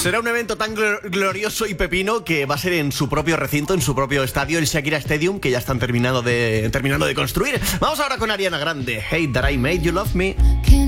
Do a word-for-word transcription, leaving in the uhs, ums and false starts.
Será un evento tan glor- glorioso y pepino que va a ser en su propio recinto, en su propio estadio, el Shakira Stadium, que ya están terminando de, terminando de construir. Vamos ahora con Ariana Grande. Hate that I made you love me.